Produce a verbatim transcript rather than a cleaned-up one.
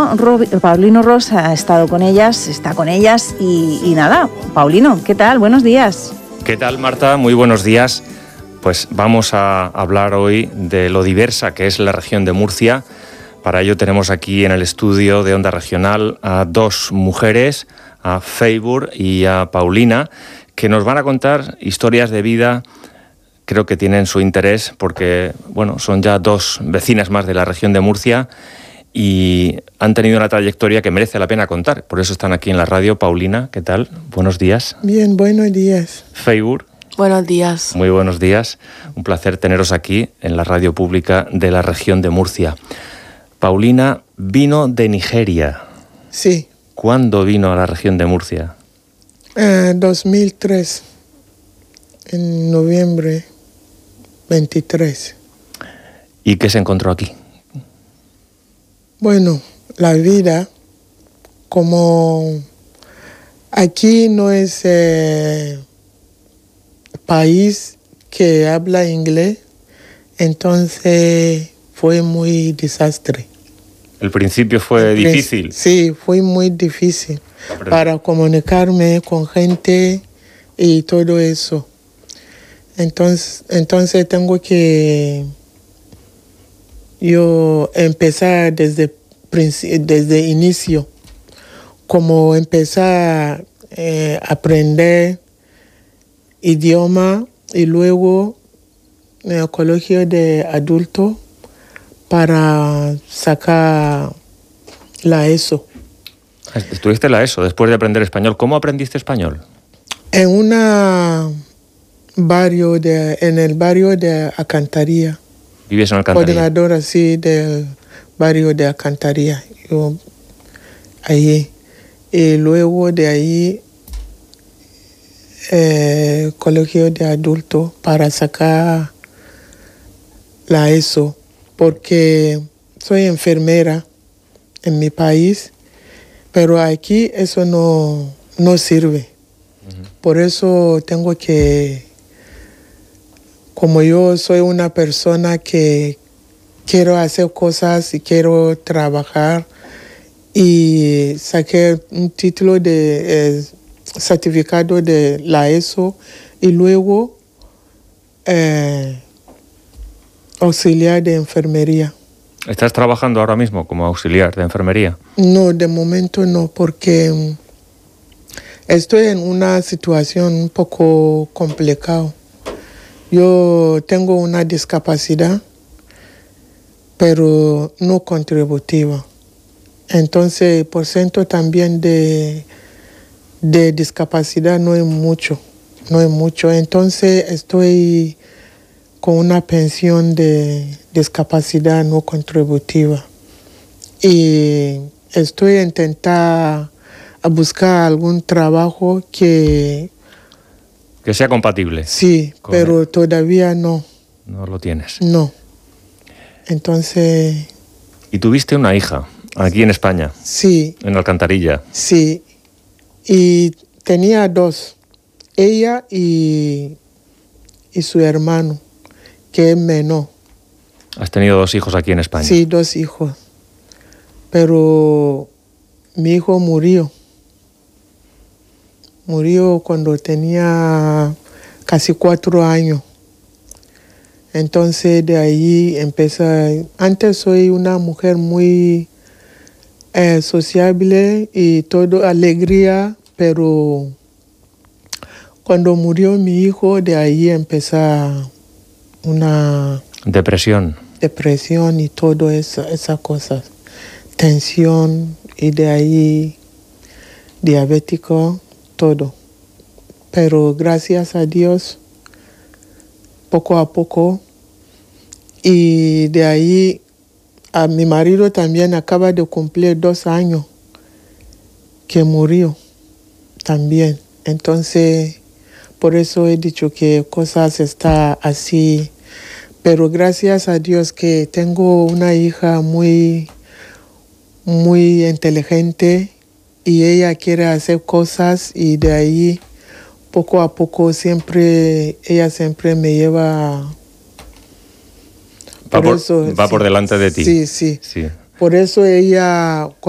Paulino, Ro, Paulino Ros ha estado con ellas, está con ellas y, y nada, Paulino, ¿qué tal? Buenos días. ¿Qué tal, Marta? Muy buenos días. Pues vamos a hablar hoy de lo diversa que es la región de Murcia. Para ello tenemos aquí en el estudio de Onda Regional a dos mujeres, a Feibur y a Paulina, que nos van a contar historias de vida. Creo que tienen su interés porque, bueno, son ya dos vecinas más de la región de Murcia y han tenido una trayectoria que merece la pena contar. Por eso están aquí en la radio. Paulina, ¿qué tal? Buenos días. Bien, buenos días. Feibur. Buenos días. Muy buenos días. Un placer teneros aquí en la radio pública de la región de Murcia. Paulina vino de Nigeria. Sí. ¿Cuándo vino a la región de Murcia? Uh, dos mil tres, en noviembre veintitrés. ¿Y qué se encontró aquí? Bueno, la vida, como aquí no es eh, país que habla inglés, entonces fue muy desastre. ¿El principio fue El difícil? Prin- sí, fue muy difícil para comunicarme con gente y todo eso. Entonces, entonces tengo que yo empezar desde desde inicio, como empezar a eh, aprender idioma y luego en el colegio de adultos para sacar la ESO. Estuviste en la ESO después de aprender español. ¿Cómo aprendiste español? En una barrio de, en el barrio de Alcantarilla. ¿Vives en Alcantarilla? Coordinadora, así del barrio de Alcantarilla. Yo ahí. Y luego de ahí eh, colegio de adultos para sacar la ESO, porque soy enfermera en mi país, pero aquí eso no, no sirve. Uh-huh. Por eso tengo que, como yo soy una persona que quiero hacer cosas y quiero trabajar, y saqué un título de eh, certificado de la ESO y luego eh, auxiliar de enfermería. ¿Estás trabajando ahora mismo como auxiliar de enfermería? No, de momento no, porque estoy en una situación un poco complicada. Yo tengo una discapacidad, pero no contributiva. Entonces, el porcentaje también de, de discapacidad no es mucho, no es mucho. Entonces, estoy con una pensión de discapacidad no contributiva. Y estoy intentando buscar algún trabajo que... Que sea compatible. Sí, pero el... todavía no. No lo tienes. No. Entonces... ¿Y tuviste una hija aquí en España? Sí. En Alcantarilla. Sí. Y tenía dos. Ella y, y su hermano, que es menor. ¿Has tenido dos hijos aquí en España? Sí, dos hijos. Pero mi hijo murió. Murió cuando tenía casi cuatro años. Entonces de ahí empecé. Antes soy una mujer muy eh, sociable y todo alegría, pero cuando murió mi hijo, de ahí empezó una depresión. Depresión y todo eso, esas cosas. Tensión y de ahí diabético, todo. Pero gracias a Dios, poco a poco, y de ahí a mi marido también acaba de cumplir dos años que murió también. Entonces, por eso he dicho que cosas están así. Pero gracias a Dios que tengo una hija muy, muy inteligente y ella quiere hacer cosas y de ahí poco a poco siempre, ella siempre me lleva. Va por, eso, va sí, por delante de ti. Sí, sí. sí. Por eso ella...